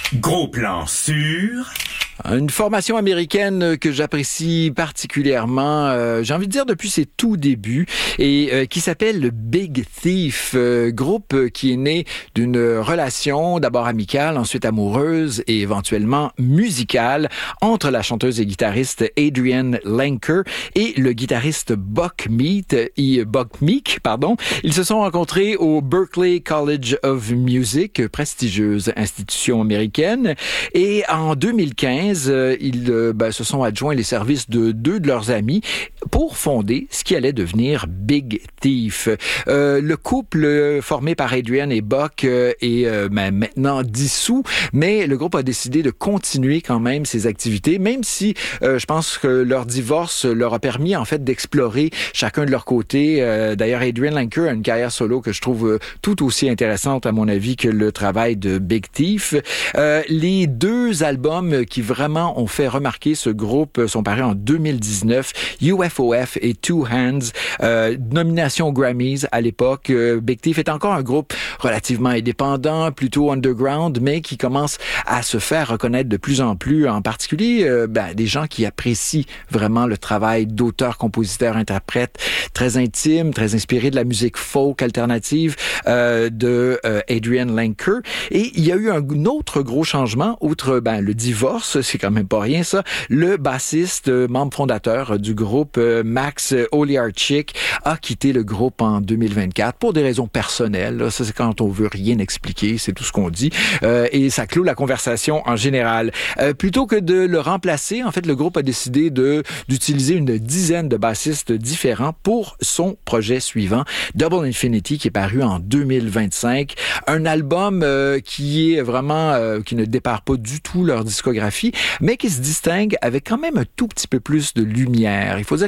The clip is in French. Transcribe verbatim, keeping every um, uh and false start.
Gros plan sur... Une formation américaine que j'apprécie particulièrement, euh, j'ai envie de dire depuis ses tout débuts, et euh, qui s'appelle le Big Thief, euh, groupe qui est né d'une relation d'abord amicale, ensuite amoureuse et éventuellement musicale entre la chanteuse et guitariste Adrienne Lenker et le guitariste Buck Meek, et Buck Meek, pardon. Ils se sont rencontrés au Berklee College of Music, prestigieuse institution américaine, et en deux mille quinze, ils euh, ben, se sont adjoints les services de deux de leurs amis pour fonder ce qui allait devenir Big Thief. Euh, le couple formé par Adrienne et Buck euh, est euh, ben, maintenant dissous, mais le groupe a décidé de continuer quand même ses activités, même si euh, je pense que leur divorce leur a permis en fait d'explorer chacun de leur côté. Euh, d'ailleurs, Adrienne Lenker a une carrière solo que je trouve euh, tout aussi intéressante à mon avis que le travail de Big Thief. Euh, les deux albums qui vraiment ont fait remarquer ce groupe sont parus en deux mille dix-neuf, U F O F et Two Hands, euh, nomination aux Grammys à l'époque. Euh, Big Thief est encore un groupe relativement indépendant, plutôt underground, mais qui commence à se faire reconnaître de plus en plus, en particulier euh, ben, des gens qui apprécient vraiment le travail d'auteur, compositeur, interprète, très intime, très inspiré de la musique folk alternative euh, de euh, Adrienne Lenker. Et il y a eu un, un autre gros changement, outre ben, le divorce, c'est quand même pas rien ça. Le bassiste, membre fondateur du groupe, Max Oliarchik, a quitté le groupe en deux mille vingt-quatre pour des raisons personnelles. Là. Ça, c'est quand on veut rien expliquer, c'est tout ce qu'on dit. Euh, et ça clôt la conversation en général. Euh, plutôt que de le remplacer, en fait, le groupe a décidé de d'utiliser une dizaine de bassistes différents pour son projet suivant, Double Infinity, qui est paru en deux mille vingt-cinq. Un album euh, qui est vraiment, euh, qui ne dépare pas du tout leur discographie, mais qui se distingue avec quand même un tout petit peu plus de lumière. Il faut dire